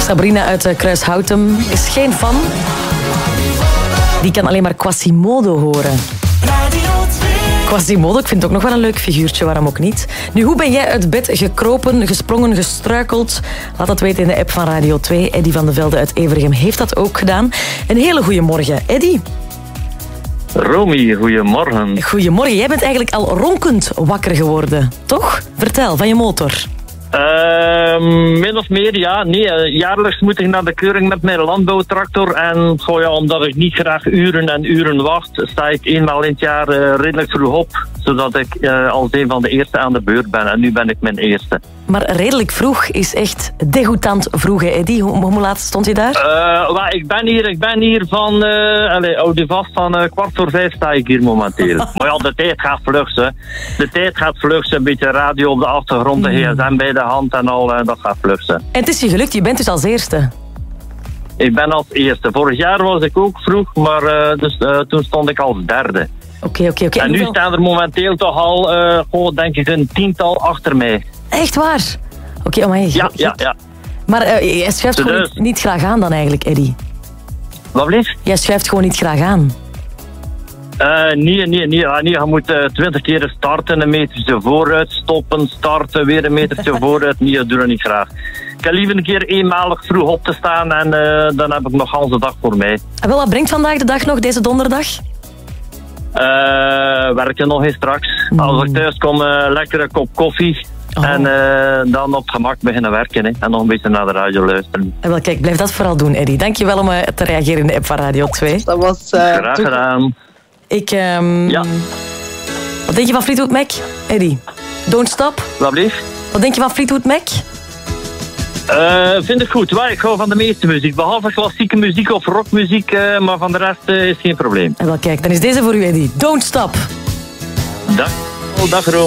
Sabrina uit Kruishoutem is geen fan. Die kan alleen maar Quasimodo horen. Quasimodo, ik vind het ook nog wel een leuk figuurtje, waarom ook niet. Nu, hoe ben jij uit bed gekropen, gesprongen, gestruikeld? Laat dat weten in de app van Radio 2. Eddy van de Velde uit Evergem heeft dat ook gedaan. Een hele goede morgen, Eddy. Romy, goedemorgen. Goedemorgen, jij bent eigenlijk al ronkend wakker geworden, toch? Vertel, van je motor. Min of meer, ja. Nee, jaarlijks moet ik naar de keuring met mijn landbouwtractor. En omdat ik niet graag uren en uren wacht, sta ik eenmaal in het jaar redelijk vroeg op. Zodat ik als een van de eerste aan de beurt ben. En nu ben ik mijn eerste. Maar redelijk vroeg is echt degoutant vroeg, hè, Eddy? Hoe laat stond je daar? Ik ben hier van... houd je vast, van 4:15 sta ik hier momenteel. Maar ja, de tijd gaat vlug, hè. De tijd gaat vlug, een beetje radio op de achtergrond, de gsm bij de hand en al, dat gaat vlug, hè. En het is je gelukt, je bent dus als eerste. Ik ben als eerste. Vorig jaar was ik ook vroeg, maar toen stond ik als derde. Oké. En nu staan er momenteel toch al, denk ik, een 10-tal achter mij. Echt waar? Oké, maar ja. Maar jij schuift gewoon niet graag aan dan eigenlijk, Eddy? Wat blieft? Jij schuift gewoon niet graag aan? Nee. Je moet 20 keer starten, een metertje vooruit, stoppen, starten, weer een metertje vooruit. Nee, dat doe ik niet graag. Ik heb liever een keer eenmalig vroeg op te staan en dan heb ik nog de hele dag voor mij. En wat brengt vandaag de dag nog, deze donderdag? Werken nog eens straks. Als ik thuis kom, lekker een kop koffie. Oh. En dan op het gemak beginnen werken. Hè. En nog een beetje naar de radio luisteren. En wel, kijk, blijf dat vooral doen, Eddy. Dankjewel om te reageren in de app van Radio 2. Dat was... Graag gedaan. Ja. Wat denk je van Fleetwood Mac, Eddy? Don't Stop? Wat blieft? Wat denk je van Fleetwood Mac? Vind ik goed. Ik hou van de meeste muziek. Behalve klassieke muziek of rockmuziek. Maar van de rest is geen probleem. En wel, kijk, dan is deze voor u, Eddy. Don't Stop. Dag Ro.